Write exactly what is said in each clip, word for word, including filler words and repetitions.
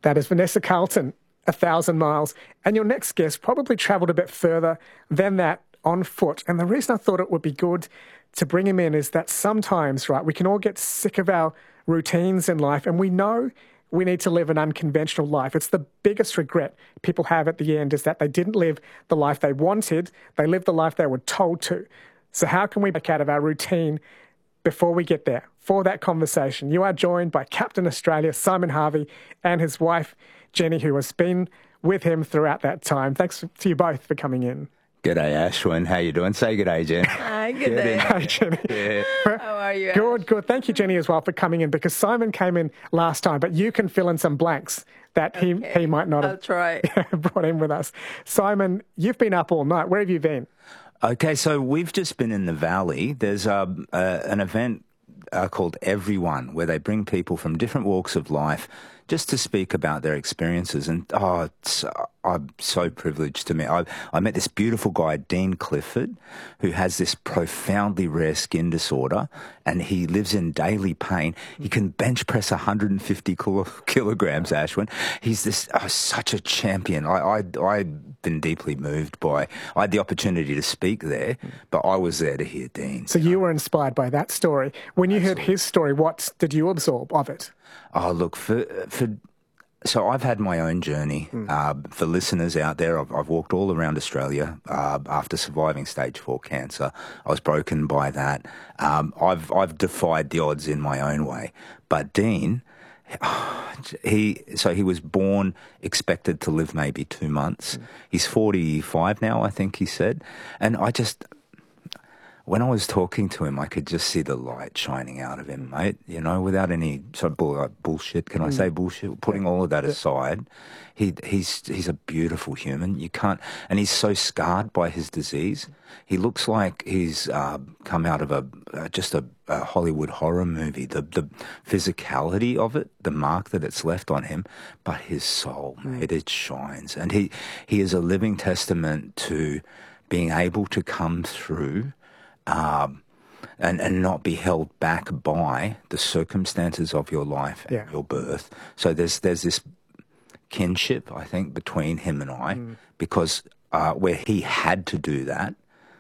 That is Vanessa Carlton, a thousand miles. And your next guest probably travelled a bit further than that on foot. And the reason I thought it would be good to bring him in is that sometimes, right, we can all get sick of our routines in life, and we know we need to live an unconventional life. It's the biggest regret people have at the end, is that they didn't live the life they wanted. They lived the life they were told to. So how can we break out of our routine before we get there? For that conversation, you are joined by Captain Australia, Simon Harvey, and his wife, Jenny, who has been with him throughout that time. Thanks to you both for coming in. G'day, Ashwin. How you doing? Say g'day, Jen. Hi, g'day. Hi, Jenny. Yeah. How are you? Good, good. Thank you, Jenny, as well, for coming in, because Simon came in last time, but you can fill in some blanks that he, Okay. he might not I'll have try. brought in with us. Simon, you've been up all night. Where have you been? Okay, so we've just been in the Valley. There's uh, uh, an event uh, called Everyone, where they bring people from different walks of life just to speak about their experiences. And oh, it's, uh, I'm so privileged to meet. I, I met this beautiful guy, Dean Clifford, who has this profoundly rare skin disorder, and he lives in daily pain. He can bench press one hundred fifty kilo, kilograms, Ashwin. He's this oh, such a champion. I, I, I've been deeply moved by. I had the opportunity to speak there, but I was there to hear Dean. So you were inspired by that story. When you heard his story, what did you absorb of it? Oh, look, for for so I've had my own journey. Mm. Uh, for listeners out there, I've, I've walked all around Australia uh, after surviving stage four cancer. I was broken by that. Um, I've I've defied the odds in my own way. But Dean, he so he was born expected to live maybe two months. Mm. He's forty-five now, I think he said, and I just. When I was talking to him, I could just see the light shining out of him, mate, you know, without any sort of bull, like bullshit. Can I say bullshit? Putting all of that aside, he, he's he's a beautiful human. You can't, and he's so scarred by his disease. He looks like he's uh, come out of a uh, just a, a Hollywood horror movie. The the physicality of it, the mark that it's left on him, but his soul, mate, it shines, and he he is a living testament to being able to come through. Um, and, and not be held back by the circumstances of your life and yeah. your birth. So there's there's this kinship, I think, between him and I, mm. because uh, where he had to do that,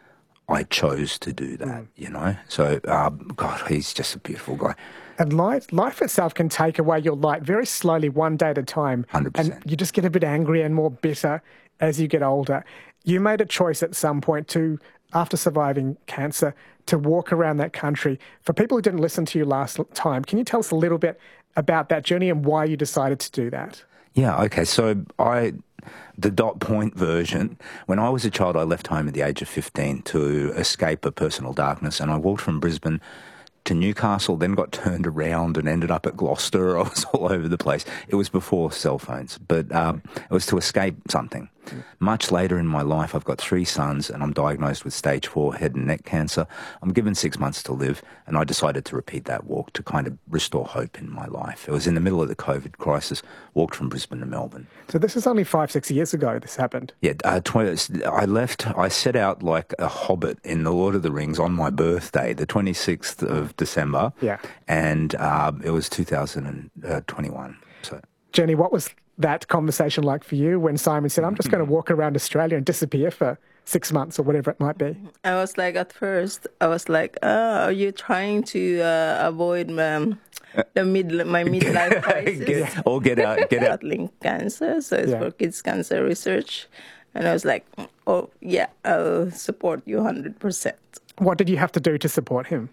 I chose to do that, mm. you know. So, um, God, he's just a beautiful guy. And life, life itself can take away your light very slowly, one day at a time. one hundred percent. And you just get a bit angry and more bitter as you get older. You made a choice at some point to, after surviving cancer, to walk around that country. For people who didn't listen to you last time, can you tell us a little bit about that journey and why you decided to do that? Yeah, okay. So I, the dot point version, when I was a child, I left home at the age of fifteen to escape a personal darkness, and I walked from Brisbane to Newcastle, then got turned around and ended up at Gloucester. I was all over the place. It was before cell phones, but um, it was to escape something. Mm. Much later in my life, I've got three sons, and I'm diagnosed with stage four head and neck cancer. I'm given six months to live, and I decided to repeat that walk to kind of restore hope in my life. It was in the middle of the COVID crisis, walked from Brisbane to Melbourne. So this is only five, six years ago this happened? Yeah, uh, tw- I left, I set out like a hobbit in The Lord of the Rings on my birthday, the twenty-sixth of December. Yeah. And uh, it was two thousand twenty-one. So, Jenny, what was that conversation like for you when Simon said, I'm just going to walk around Australia and disappear for six months or whatever it might be? I was like, at first, I was like, oh, are you trying to uh, avoid um, the mid my midlife crisis? get, or get out, get out. Battling cancer, so it's Yeah. for kids cancer research. And I was like, oh, yeah, I'll support you one hundred percent. What did you have to do to support him?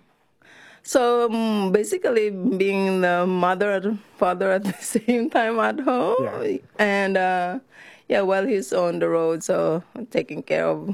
So um, basically being the mother and father at the same time at home. Yeah. And uh, yeah, while he's on the road, so taking care of